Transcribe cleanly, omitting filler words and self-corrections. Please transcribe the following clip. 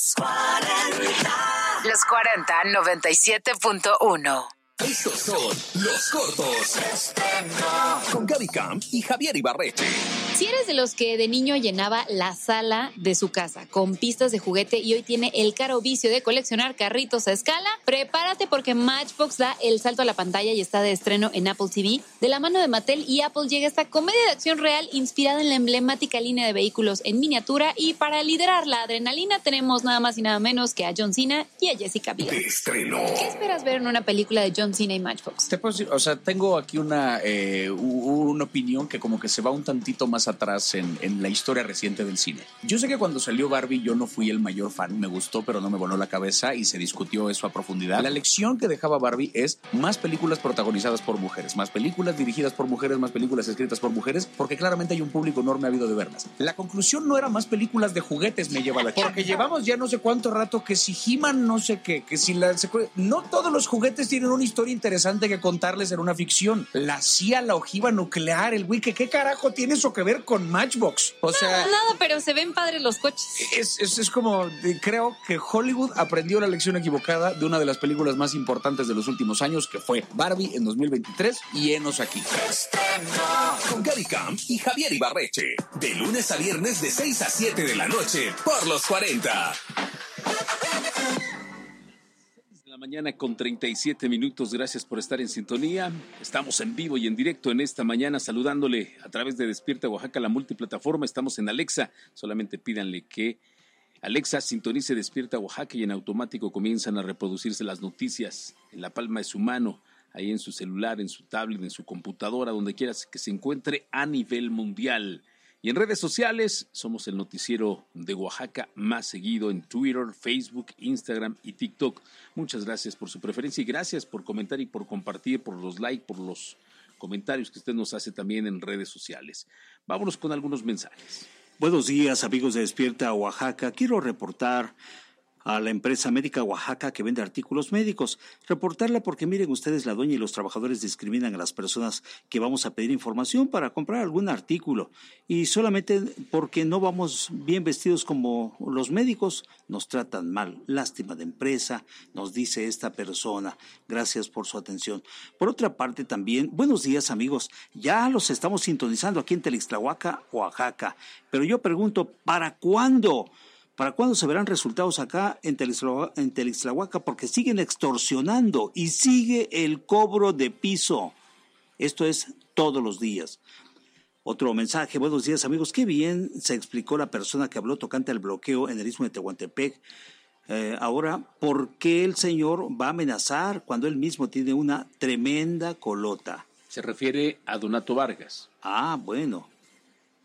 Los 40 97.1. Estos son los cortos con Gaby Camp y Javier Ibarreche. Si eres de los que de niño llenaba la sala de su casa con pistas de juguete y hoy tiene el caro vicio de coleccionar carritos a escala, prepárate porque Matchbox da el salto a la pantalla y está de estreno en Apple TV. De la mano de Mattel y Apple llega esta comedia de acción real inspirada en la emblemática línea de vehículos en miniatura, y para liderar la adrenalina tenemos nada más y nada menos que a John Cena y a Jessica Biel. De estreno. ¿Qué esperas ver en una película de John Cena y Matchbox? Te puedo decir, o sea, tengo aquí una opinión que como que se va un tantito más atrás en la historia reciente del cine. Yo sé que cuando salió Barbie yo no fui el mayor fan, me gustó pero no me voló la cabeza y se discutió eso a profundidad. La lección que dejaba Barbie es más películas protagonizadas por mujeres, más películas dirigidas por mujeres, más películas escritas por mujeres, porque claramente hay un público enorme ávido de verlas. La conclusión no era más películas de juguetes, me lleva la chica, porque llevamos ya no sé cuánto rato que si He-Man no sé qué, que si no todos los juguetes tienen una historia interesante que contarles en una ficción. La CIA, la ojiva nuclear, el güey, ¿qué carajo tiene eso que ver con Matchbox? O sea, nada, pero se ven padres los coches. Es como, creo que Hollywood aprendió la lección equivocada de una de las películas más importantes de los últimos años, que fue Barbie en 2023, y henos aquí. Con Gaby Camp y Javier Ibarreche. De lunes a viernes de 6 a 7 de la noche por los 40. Mañana con 37 minutos, gracias por estar en sintonía. Estamos en vivo y en directo en esta mañana saludándole a través de Despierta Oaxaca, la multiplataforma. Estamos en Alexa, solamente pídanle que Alexa sintonice Despierta Oaxaca y en automático comienzan a reproducirse las noticias en la palma de su mano, ahí en su celular, en su tablet, en su computadora, donde quiera que se encuentre a nivel mundial. Y en redes sociales somos el noticiero de Oaxaca más seguido en Twitter, Facebook, Instagram y TikTok. Muchas gracias por su preferencia y gracias por comentar y por compartir, por los likes, por los comentarios que usted nos hace también en redes sociales. Vámonos con algunos mensajes. Buenos días, amigos de Despierta Oaxaca. Quiero reportar a la empresa médica Oaxaca que vende artículos médicos. Reportarla porque miren ustedes, la dueña y los trabajadores discriminan a las personas que vamos a pedir información para comprar algún artículo, y solamente porque no vamos bien vestidos como los médicos nos tratan mal. Lástima de empresa, nos dice esta persona. Gracias por su atención. Por otra parte también, buenos días, amigos. Ya los estamos sintonizando aquí en Telixtlahuaca, Oaxaca. Pero yo pregunto, ¿para cuándo? ¿Para cuándo se verán resultados acá en Telixtlahuaca? Porque siguen extorsionando y sigue el cobro de piso. Esto es todos los días. Otro mensaje. Buenos días, amigos. Qué bien se explicó la persona que habló tocante al bloqueo en el Istmo de Tehuantepec. Ahora, ¿por qué el señor va a amenazar cuando él mismo tiene una tremenda colota? Se refiere a Donato Vargas. Ah, bueno.